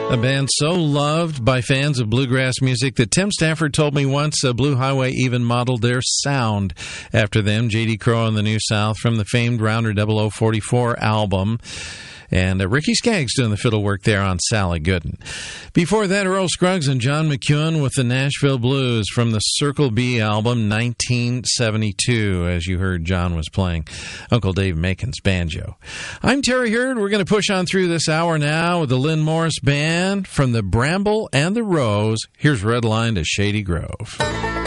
A band so loved by fans of bluegrass music that Tim Stafford told me once Blue Highway even modeled their sound after them. J.D. Crowe and the New South from the famed Rounder 0044 album. And Ricky Skaggs doing the fiddle work there on Sally Gooden. Before that, Earl Scruggs and John McEwen with the Nashville Blues from the Circle B album, 1972, as you heard John was playing Uncle Dave Macon's banjo. I'm Terry Hurd. We're going to push on through this hour now with the Lynn Morris Band from the Bramble and the Rose. Here's Red Line to Shady Grove.